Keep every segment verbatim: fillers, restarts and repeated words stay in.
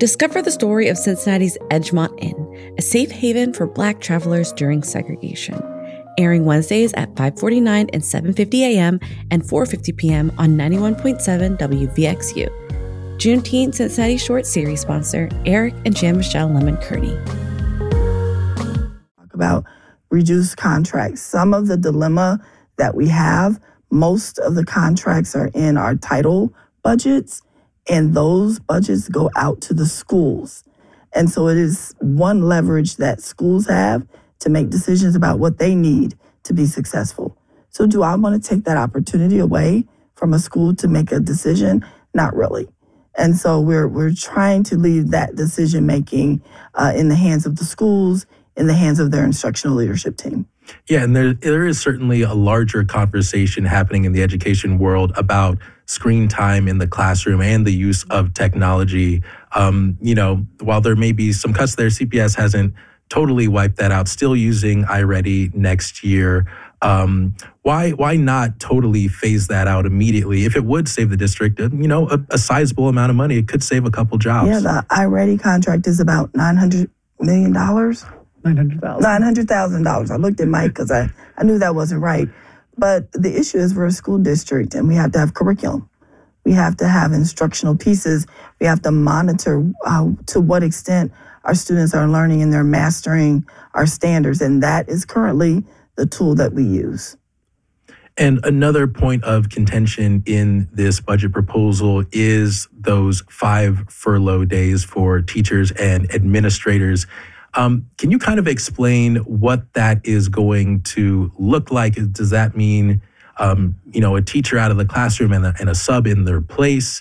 Discover the story of Cincinnati's Edgemont Inn, a safe haven for Black travelers during segregation. Airing Wednesdays at five forty-nine and seven fifty a.m. and four fifty p.m. on ninety-one point seven W V X U. Juneteenth Cincinnati Short Series sponsor, Eric and Jean-Michel Lemon-Kearney. Talk about reduced contracts. Some of the dilemma that we have, most of the contracts are in our title budgets, and those budgets go out to the schools. And so it is one leverage that schools have to make decisions about what they need to be successful. So do I want to take that opportunity away from a school to make a decision? Not really. And so we're we're trying to leave that decision making uh, in the hands of the schools, in the hands of their instructional leadership team. Yeah, and there there is certainly a larger conversation happening in the education world about screen time in the classroom and the use of technology. Um, you know, while there may be some cuts there, C P S hasn't totally wiped that out, still using iReady next year. Um, why why not totally phase that out immediately? If it would save the district, you know, a, a sizable amount of money, it could save a couple jobs. Yeah, the iReady contract is about nine hundred million dollars. nine hundred thousand dollars. nine hundred thousand dollars. I looked at Mike because I, I knew that wasn't right. But the issue is we're a school district and we have to have curriculum. We have to have instructional pieces. We have to monitor uh, to what extent our students are learning and they're mastering our standards. And that is currently the tool that we use. And another point of contention in this budget proposal is those five furlough days for teachers and administrators. Um, can you kind of explain what that is going to look like? Does that mean, um, you know, a teacher out of the classroom and a, and a sub in their place?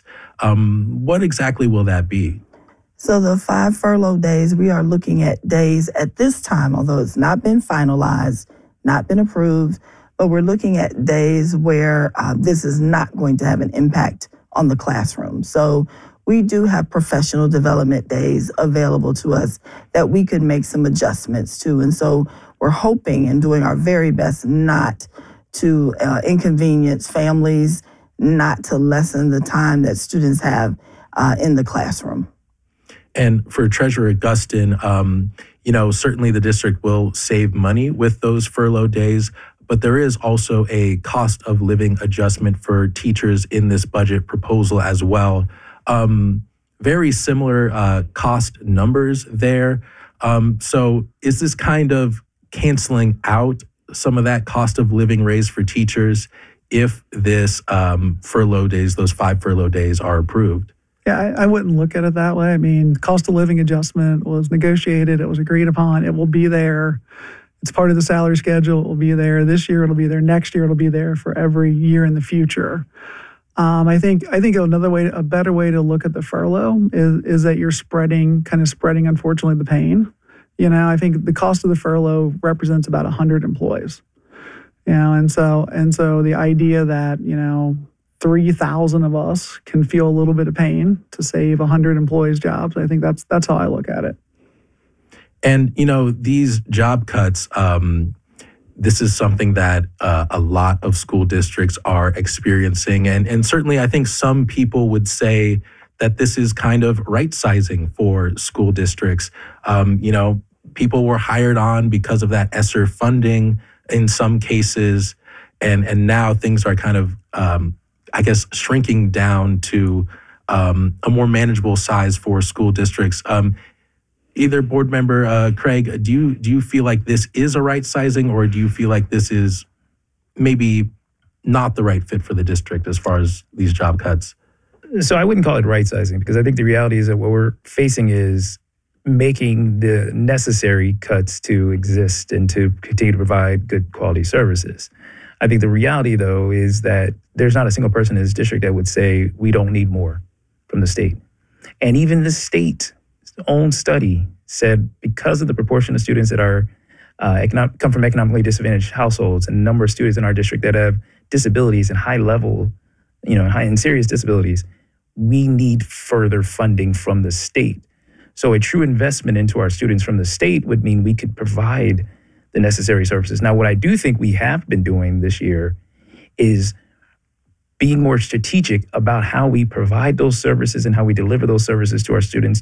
Um, what exactly will that be? So the five furlough days, we are looking at days at this time, although it's not been finalized, not been approved, but we're looking at days where uh, this is not going to have an impact on the classroom. So we do have professional development days available to us that we could make some adjustments to. And so we're hoping and doing our very best not to uh, inconvenience families, not to lessen the time that students have uh, in the classroom. And for Treasurer Gustin, um, you know, certainly the district will save money with those furlough days, but there is also a cost of living adjustment for teachers in this budget proposal as well. Um, very similar uh, cost numbers there. Um, so is this kind of canceling out some of that cost of living raise for teachers if this um, furlough days, those five furlough days are approved? Yeah, I, I wouldn't look at it that way. I mean, cost of living adjustment was negotiated. It was agreed upon. It will be there. It's part of the salary schedule. It will be there this year. It'll be there next year. It'll be there for every year in the future. Um, I think I think another way, a better way to look at the furlough is is that you're spreading, kind of spreading, unfortunately, the pain. You know, I think the cost of the furlough represents about one hundred employees. You know, and so and so the idea that, you know, three thousand of us can feel a little bit of pain to save one hundred employees' jobs, I think that's that's how I look at it. And, you know, these job cuts, um, this is something that uh, a lot of school districts are experiencing. And, and certainly I think some people would say that this is kind of right-sizing for school districts. Um, you know, people were hired on because of that ESSER funding in some cases. And, and now things are kind of, um, I guess, shrinking down to um, a more manageable size for school districts. Um, Either board member, uh, Craig, do you do you feel like this is a right sizing, or do you feel like this is maybe not the right fit for the district as far as these job cuts? So I wouldn't call it right sizing, because I think the reality is that what we're facing is making the necessary cuts to exist and to continue to provide good quality services. I think the reality, though, is that there's not a single person in this district that would say we don't need more from the state. And even the state own study said because of the proportion of students that are uh, economic, come from economically disadvantaged households and the number of students in our district that have disabilities and high level, you know, high and serious disabilities, we need further funding from the state. So a true investment into our students from the state would mean we could provide the necessary services. Now, what I do think we have been doing this year is being more strategic about how we provide those services and how we deliver those services to our students